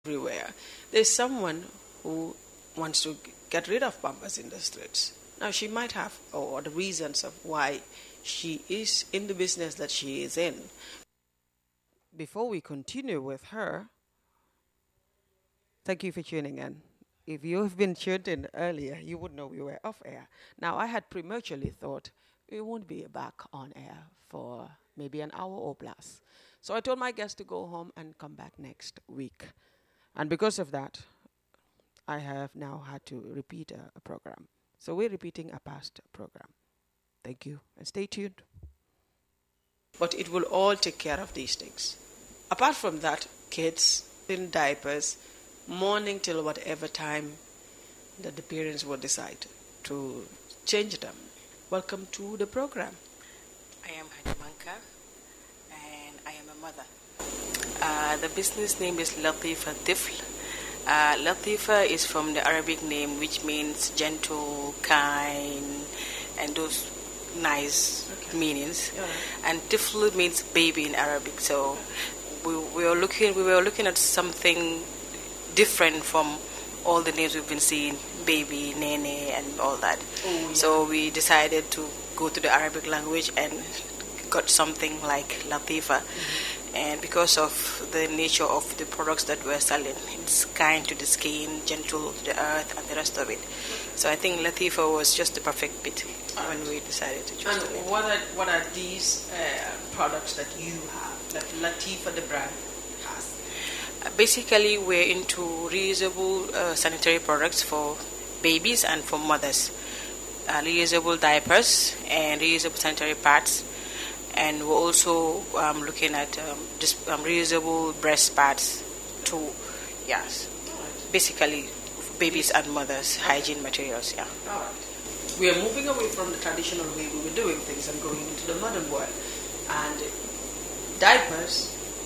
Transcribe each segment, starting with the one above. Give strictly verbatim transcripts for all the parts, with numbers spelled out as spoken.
everywhere. There's someone who wants to get rid of Pampers in the streets. Now, she might have, or the reasons of why she is in the business that she is in. Before we continue with her, thank you for tuning in. If you have been tuned in earlier, you would know we were off air. Now, I had prematurely thought we won't be back on air for maybe an hour or plus. So I told my guests to go home and come back next week. And because of that, I have now had to repeat a, a program. So we're repeating a past program. Thank you, and stay tuned. But it will all take care of these things. Apart from that, kids in diapers, morning till whatever time that the parents will decide to change them. Welcome to the program. I am Hajimanka, and I am a mother. Uh, the business name is Latifa Tifl. Uh, Latifa is from the Arabic name, which means gentle, kind, and those nice okay. meanings. Yeah. And Tifl means baby in Arabic. So we, we were looking we were looking at something different from all the names we've been seeing, baby, nene, and all that. Oh, yeah. So we decided to go to the Arabic language and got something like Latifa. Mm-hmm. And because of the nature of the products that we're selling, it's kind to the skin, gentle to the earth, and the rest of it. So I think Latifa was just the perfect fit uh, when we decided to choose and the name. what are, what are these uh, products that you have, that Latifa, the brand, has? Uh, basically, we're into reusable uh, sanitary products for babies and for mothers. Uh, reusable diapers and reusable sanitary pads. And we're also um, looking at um, dis- um, reusable breast pads too. Yes, right. Basically, babies and mothers, okay. hygiene materials. Yeah. All right. We are moving away from the traditional way we were doing things and going into the modern world. And diapers,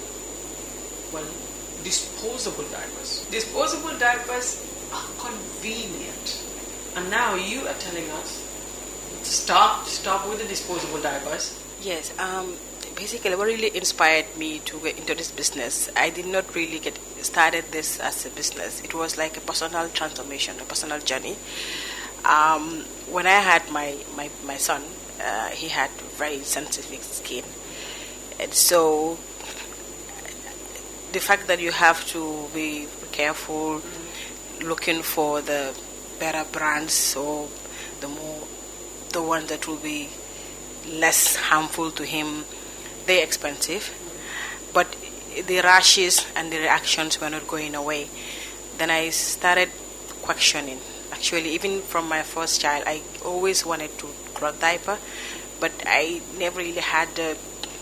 well, disposable diapers. Disposable diapers are convenient. And now you are telling us, stop, stop with the disposable diapers. Yes, um, basically what really inspired me to get into this business, I did not really get started this as a business. It was like a personal transformation, a personal journey. Um, when I had my, my, my son, uh, he had very sensitive skin. And so the fact that you have to be careful, looking for the better brands or the more, the ones that will be less harmful to him, they're expensive, but the rashes and the reactions were not going away. Then I started questioning. Actually, even from my first child, I always wanted to cloth diaper, but I never really had the,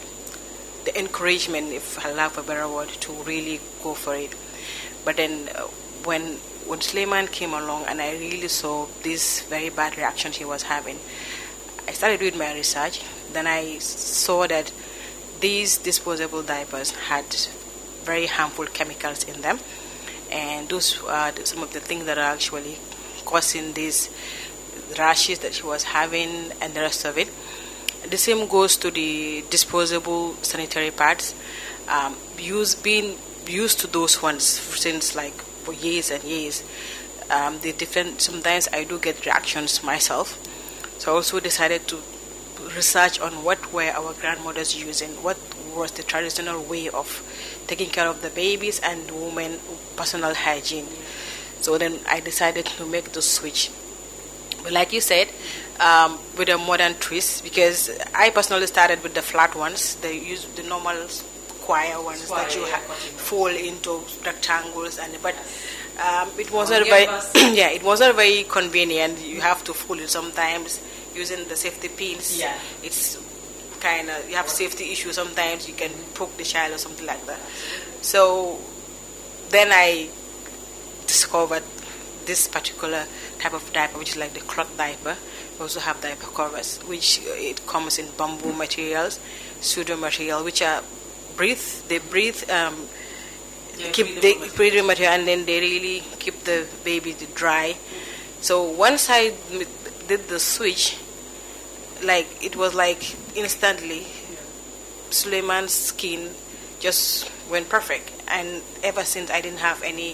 the encouragement, if I love a better word, to really go for it. But then uh, when when Suleiman came along and I really saw this very bad reaction he was having, I started doing my research. Then I saw that these disposable diapers had very harmful chemicals in them, and those are some of the things that are actually causing these rashes that she was having and the rest of it. The same goes to the disposable sanitary pads. Um, use being used to those ones since like for years and years. Um, the different sometimes I do get reactions myself. So I also decided to research on what were our grandmothers using, what was the traditional way of taking care of the babies and women personal hygiene. So then I decided to make the switch. But like you said, um, with a modern twist, because I personally started with the flat ones, the use the normal square ones square, that you yeah, ha- fold into rectangles, and but um, it wasn't oh, very yeah, it wasn't very convenient. You have to fold it sometimes. Using the safety pins, yeah. It's kind of, you have safety issues sometimes, you can poke the child or something like that. So then I discovered this particular type of diaper, which is like the cloth diaper. We also have diaper covers, which uh, it comes in bamboo materials, pseudo material, which are breathe, they breathe, um, yeah, keep the breathing material, and then they really keep the baby dry. Mm-hmm. So once I did the switch, like it was like instantly Suleiman's skin just went perfect, and ever since I didn't have any